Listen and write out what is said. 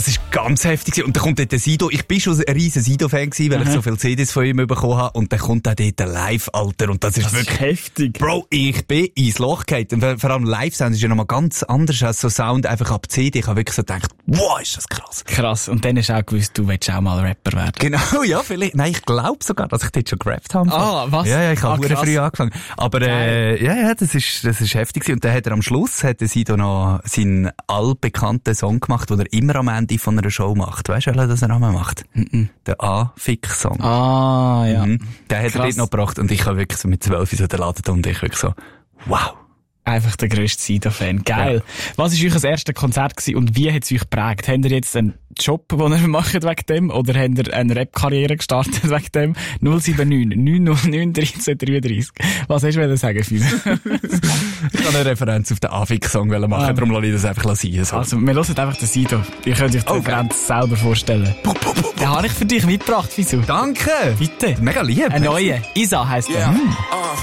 Das war ganz heftig. Und dann kommt dort der Sido. Ich bin schon ein riesen Sido-Fan gewesen, weil ich so viele CDs von ihm bekommen habe. Und dann kommt auch dort live, Alter. Und das ist wirklich heftig. Bro, ich bin ins Loch gefallen. Und vor allem Live-Sound ist ja nochmal ganz anders als so Sound einfach ab CD. Ich habe wirklich so gedacht, wow, ist das krass. Krass. Und dann hast du auch gewusst, du willst auch mal Rapper werden. Genau, ja, vielleicht. Nein, ich glaube sogar, dass ich dort schon gerappt habe. Ah, was? Ja, ich habe früh angefangen. Aber, das ist heftig gewesen. Und dann hat er am Schluss, hat der Sido noch seinen allbekannten Song gemacht, den er immer am Ende von einer Show macht. Weißt du, was er einmal macht? Der A-Fix-Song. Ah, ja. Den hat er dort noch gebracht und ich habe wirklich so mit 12 so den Laden und ich wirklich so, wow. Einfach der grösste Sido-Fan. Geil. Ja. Was war euer erstes Konzert gewesen und wie hat es euch geprägt? Habt ihr jetzt einen Job, den ihr macht wegen dem? Oder habt ihr eine Rap-Karriere gestartet wegen dem? 079 909 1333. Was hast du sagen, Filo? Ich kann eine Referenz auf den Afik-Song machen, darum lasse ich das einfach sein. So. Also, wir hören einfach den Sido. Ihr könnt euch die Referenz selber vorstellen. Den habe ich für dich mitgebracht, wieso? Danke! Bitte. Mega lieb. Ein neuer. Isa heisst er.